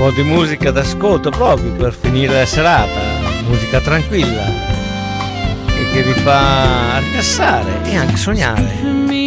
po' di musica d'ascolto proprio per finire la serata, musica tranquilla che vi fa rilassare e anche sognare.